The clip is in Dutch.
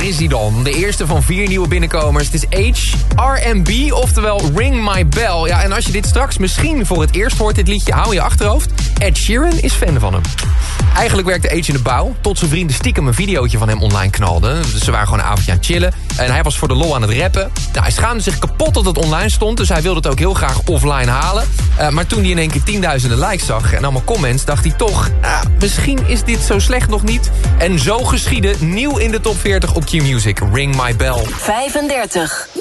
is hij dan. De eerste van 4 nieuwe binnenkomers. Het is H, R&B, oftewel Ring My Bell. Ja, en als je dit straks misschien voor het eerst hoort, dit liedje, hou je achterhoofd. Ed Sheeran is fan van hem. Eigenlijk werkte H in de bouw, tot zijn vrienden stiekem een videootje van hem online knalden. Dus ze waren gewoon een avondje aan het chillen. En hij was voor de lol aan het rappen. Nou, hij schaamde zich kapot dat het online stond, dus hij wilde het ook heel graag offline halen. Maar toen hij in één keer 10.000 likes zag en allemaal comments, dacht hij toch, misschien is dit zo slecht nog niet. En zo geschiedde, nieuw in de top 40 op Q-Music, Ring My Bell. 35.